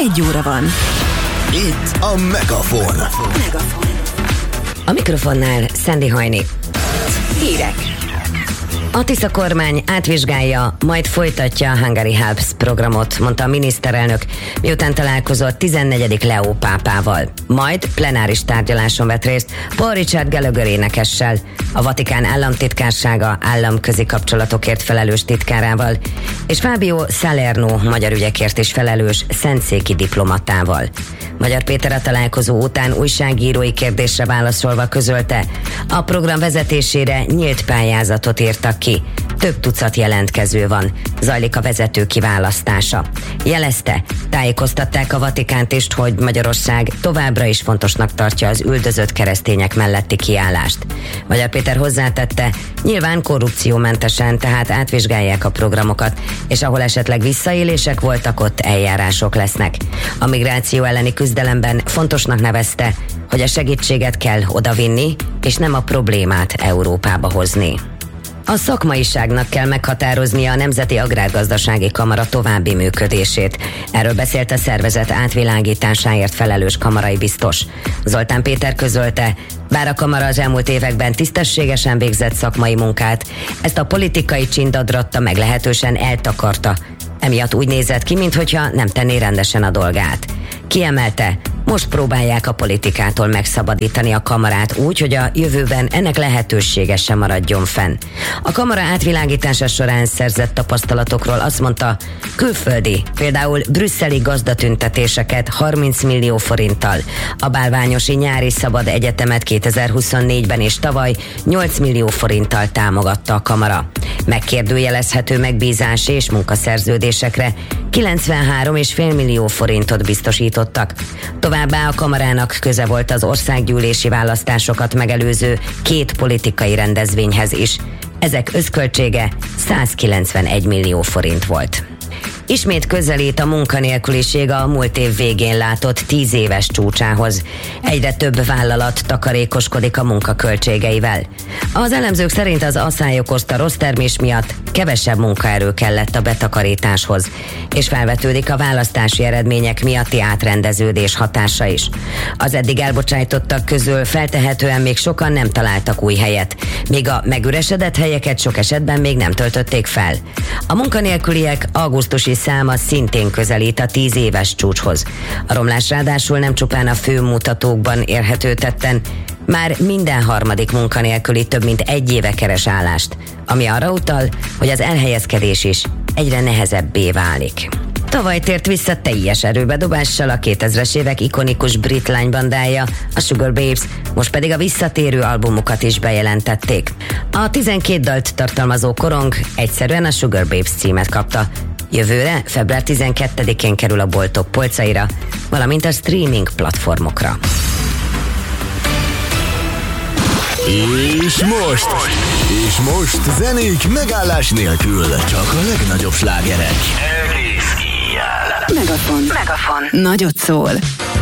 1 óra van. Itt a Megafon. A mikrofonnál Szendi Hajni. Hírek. A Tisza kormány átvizsgálja, majd folytatja a Hungary Helps programot, mondta a miniszterelnök, miután találkozott 14. Leó pápával. Majd plenáris tárgyaláson vett részt Paul Richard Gallagher énekessel, a Vatikán államtitkársága államközi kapcsolatokért felelős titkárával, és Fábio Salerno magyar ügyekért is felelős szentszéki diplomatával. Magyar Péter a találkozó után újságírói kérdésre válaszolva közölte, a program vezetésére nyílt pályázatot írtak ki. Több tucat jelentkező van, zajlik a vezető kiválasztása. Jelezte, tájékoztatták a Vatikánt is, hogy Magyarország továbbra is fontosnak tartja az üldözött keresztények melletti kiállást. Magyar Péter hozzátette, nyilván korrupciómentesen, tehát átvizsgálják a programokat, és ahol esetleg visszaélések voltak, ott eljárások lesznek. A migráció elleni küzdelemben fontosnak nevezte, hogy a segítséget kell odavinni, és nem a problémát Európába hozni. A szakmaiságnak kell meghatároznia a Nemzeti Agrárgazdasági Kamara további működését. Erről beszélt a szervezet átvilágításáért felelős kamarai biztos. Zoltán Péter közölte, bár a kamara az elmúlt években tisztességesen végzett szakmai munkát, ezt a politikai csindadratta meglehetősen eltakarta. Emiatt úgy nézett ki, minthogyha nem tenné rendesen a dolgát. Kiemelte, most próbálják a politikától megszabadítani a kamarát úgy, hogy a jövőben ennek lehetősége sem maradjon fenn. A kamara átvilágítása során szerzett tapasztalatokról azt mondta, külföldi, például brüsszeli gazdatüntetéseket 30 millió forinttal, a bálványosi nyári szabad egyetemet 2024-ben és tavaly 8 millió forinttal támogatta a kamara. Megkérdőjelezhető megbízási és munkaszerződésekre 93,5 millió forintot biztosítottak. Továbbá a kamarának köze volt az országgyűlési választásokat megelőző 2 politikai rendezvényhez is. Ezek összköltsége 191 millió forint volt. Ismét közelít a munkanélküliség a múlt év végén látott 10 éves csúcsához. Egyre több vállalat takarékoskodik a munkaköltségeivel. Az elemzők szerint az asszály okozta rossz termés miatt kevesebb munkaerő kellett a betakarításhoz, és felvetődik a választási eredmények miatti átrendeződés hatása is. Az eddig elbocsájtottak közül feltehetően még sokan nem találtak új helyet, míg a megüresedett helyeket sok esetben még nem töltötték fel. A munkanélküliek augusztusi száma szintén közelít a 10 éves csúcshoz. A romlás ráadásul nem csupán a fő mutatókban érhető tetten, már minden harmadik munkanélküli több mint 1 éve keres állást, ami arra utal, hogy az elhelyezkedés is egyre nehezebbé válik. Tavaly tért vissza teljes erőbedobással a 2000-es évek ikonikus brit lánybandája, a Sugar Babes, most pedig a visszatérő albumukat is bejelentették. A 12 dalt tartalmazó korong egyszerűen a Sugar Babes címet kapta. Jövőre, február 12-én kerül a boltok polcaira, valamint a streaming platformokra. És most zenék megállás nélkül, csak a legnagyobb slágerek. Megafon. Nagyot szól.